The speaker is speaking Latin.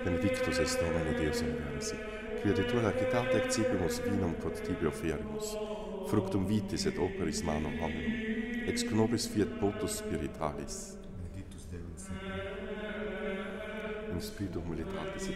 benedictus est Domine Deus universi, quia de tua lactate excipimus vinum quod tibi offerimus, fructum vitis et operis manum hominum, ex nobis fiat potus spiritualis. Benedictus Deus in In spiritu humilitatis et